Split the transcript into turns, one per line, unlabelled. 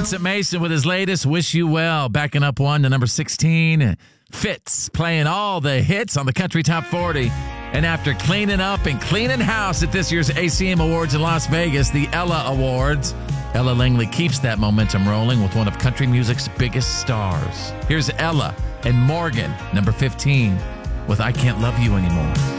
Vincent Mason with his latest, Wish You Well, backing up one to number 16. Fitz playing all the hits on the Country Top 40. And after cleaning up and cleaning house at this year's ACM Awards in Las Vegas, the Ella Awards, Ella Langley keeps that momentum rolling with one of country music's biggest stars. Here's Ella and Morgan, number 15, with I Can't Love You Anymore.